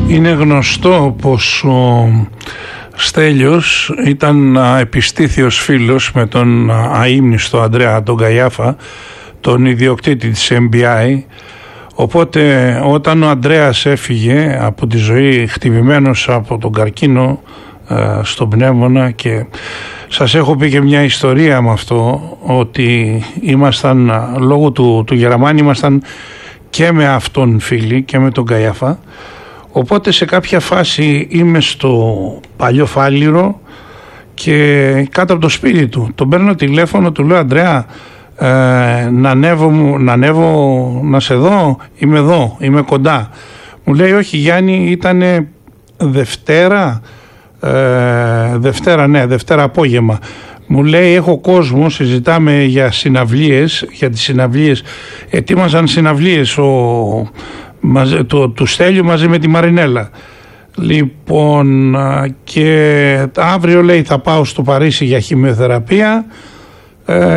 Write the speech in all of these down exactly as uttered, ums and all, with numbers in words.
Είναι γνωστό πως ο Στέλιος ήταν επιστήθιος φίλος με τον αείμνηστο Ανδρέα τον Καϊάφα, τον ιδιοκτήτη της εμ μπι άι. Οπότε όταν ο Ανδρέας έφυγε από τη ζωή χτυπημένος από τον καρκίνο ε, στον πνεύμονα, και σας έχω πει και μια ιστορία με αυτό, ότι ήμασταν λόγω του, του Γεραμάνη ήμασταν και με αυτόν φίλοι και με τον Καϊάφα. Οπότε σε κάποια φάση είμαι στο παλιό Φάληρο και κάτω από το σπίτι του τον παίρνω τηλέφωνο, του λέω Ανδρέα, ε, να, ανέβω, να ανέβω να σε δω, είμαι εδώ, είμαι κοντά. Μου λέει όχι Γιάννη, ήτανε Δευτέρα, ε, Δευτέρα ναι, Δευτέρα απόγευμα. Μου λέει έχω κόσμο, συζητάμε για συναυλίες, για τις συναυλίες, ετοίμαζαν συναυλίες ο, μαζε, το, του Στέλιου μαζί με τη Μαρινέλα. Λοιπόν, και αύριο λέει θα πάω στο Παρίσι για χημειοθεραπεία ε,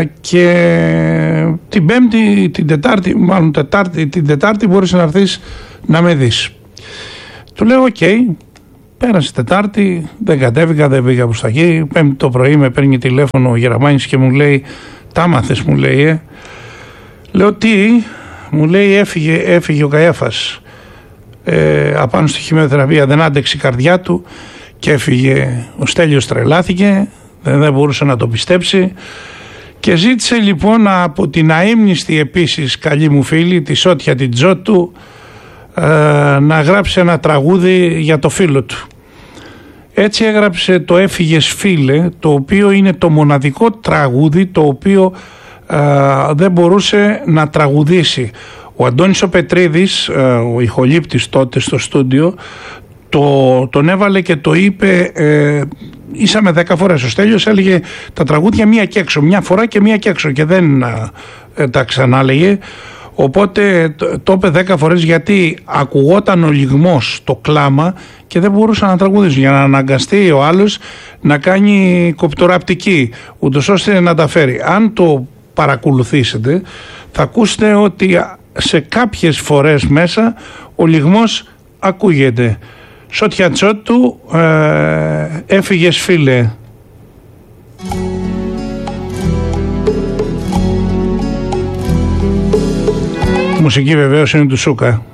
και την Πέμπτη, την Τετάρτη, μάλλον τετάρτη, την Τετάρτη μπορείς να έρθεις να με δεις. Του λέω οκ. Okay. Πέρασε Τετάρτη, δεν κατέβηκα, δεν πήγα προς τα εκεί. Πέμπτη το πρωί με παίρνει τηλέφωνο ο Γεραμάνης και μου λέει τα μάθες, μου λέει ε. Λέω τι, μου λέει έφυγε, έφυγε ο Καϊάφας ε, απάνω στη χημειοθεραπεία, δεν άντεξε η καρδιά του και έφυγε. Ο Στέλιος τρελάθηκε, δεν, δεν μπορούσε να το πιστέψει και ζήτησε λοιπόν από την αείμνηστη επίσης καλή μου φίλη, τη Σότια την Τζότου, ε, να γράψει ένα τραγούδι για το φίλο του. Έτσι έγραψε το «Έφυγες φίλε», το οποίο είναι το μοναδικό τραγούδι το οποίο ε, δεν μπορούσε να τραγουδήσει. Ο Αντώνης ο Πετρίδης, ε, ο ηχολήπτης τότε στο στούντιο, το, τον έβαλε και το είπε ε, ίσα με δέκα φορές. Ο Στέλιος έλεγε τα τραγούδια μία και έξω, μια φορά και μία και έξω και δεν ε, τα ξανάλεγε. Οπότε το είπε δέκα φορές γιατί ακουγόταν ο λυγμός, το κλάμα και δεν μπορούσαν να τραγουδήσουν, για να αναγκαστεί ο άλλος να κάνει κοπτοραπτική ούτως ώστε να τα φέρει. Αν το παρακολουθήσετε θα ακούσετε ότι σε κάποιες φορές μέσα ο λυγμός ακούγεται. Σότια Τσότου, ε, έφυγες φίλε. Μουσική βεβαίως είναι του Σούκα.